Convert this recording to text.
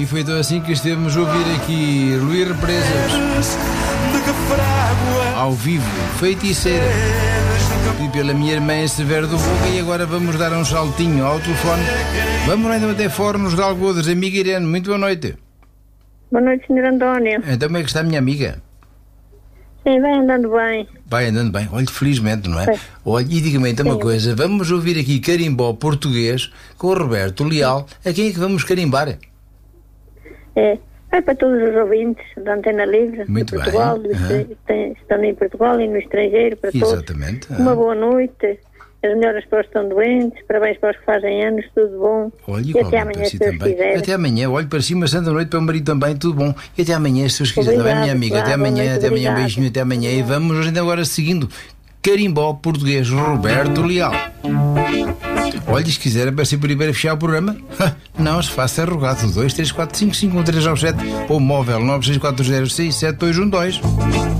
E foi então assim que estivemos a ouvir aqui Luís Represas ao vivo, Feiticeira, e pela minha irmã Severo do Boca. E agora vamos dar um saltinho ao telefone. Vamos lá então até Fornos de Algodas. Amiga Irene, muito boa noite. Boa noite, Sr. António. Então como é que está a minha amiga? Sim, vai andando bem. Vai andando bem, olha, felizmente, não é? Sim. Olha, e diga-me então uma coisa, vamos ouvir aqui carimbó português com o Roberto Leal. A quem é que vamos carimbar? Vai para todos os ouvintes da Antena Livre, muito de Portugal, bem. estão em Portugal e no estrangeiro, para exatamente. Todos. Uma boa noite, as melhoras para os que estão doentes, parabéns para os que fazem anos, tudo bom. Olha, e até amanhã, se Deus quiser. Até amanhã, olhe para cima, santa noite para o marido também, tudo bom. E até amanhã, se Deus quiser, também, minha amiga. Até amanhã, um beijinho, até amanhã. E vamos ainda agora seguindo carimbó português, Roberto Leal. Olha, se quiser aparecer primeiro a fechar o programa, não se faça arrogado. 2, 3, 4, 5, 5, 1, 3, 9, 7 ou móvel 964067212.